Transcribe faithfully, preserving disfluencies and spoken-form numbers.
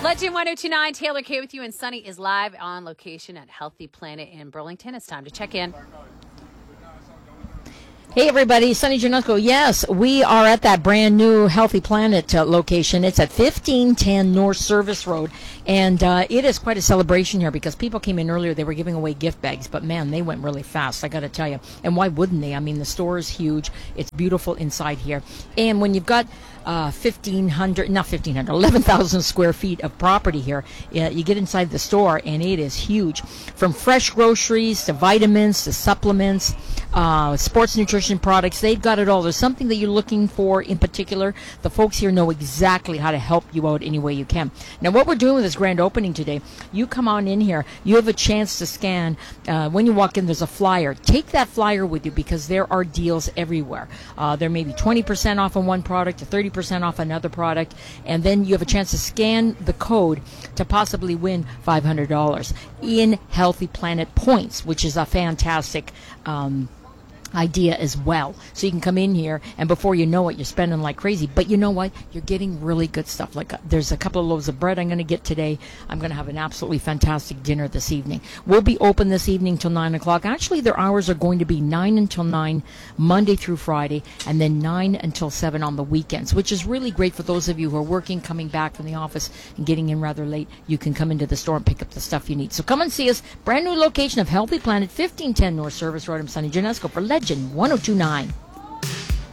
Legend one oh two nine, Taylor K with you, and Sunny is live on location at Healthy Planet in Burlington. It's time to check in. Hey everybody, Sunny Janusko. Yes, we are at that brand new Healthy Planet uh, location. It's at fifteen ten North Service Road, and uh, it is quite a celebration here because people came in earlier. They were giving away gift bags, but man, they went really fast, I got to tell you. And why wouldn't they? I mean, the store is huge. It's beautiful inside here. And when you've got uh, fifteen hundred, not fifteen hundred, eleven thousand square feet of property here, uh, you get inside the store, and it is huge. From fresh groceries to vitamins to supplements, uh, sports nutrition products, they've got it all. There's something that you're looking for in particular. The folks here know exactly how to help you out any way you can. Now, what we're doing with this grand opening today, you come on in here, you have a chance to scan. Uh, when you walk in, there's a flyer. Take that flyer with you because there are deals everywhere. Uh, there may be twenty percent off on one product to thirty percent off another product, and then you have a chance to scan the code to possibly win five hundred dollars in Healthy Planet points, which is a fantastic um idea as well. So you can come in here, and before you know it, you're spending like crazy. But you know what? You're getting really good stuff. Like uh, there's a couple of loaves of bread I'm going to get today. I'm going to have an absolutely fantastic dinner this evening. We'll be open this evening till nine o'clock. Actually, their hours are going to be nine until nine, Monday through Friday, and then nine until seven on the weekends, which is really great for those of you who are working, coming back from the office, and getting in rather late. You can come into the store and pick up the stuff you need. So come and see us. Brand new location of Healthy Planet, fifteen ten North Service Road. I'm Sunny Janusko for Legend one oh two nine.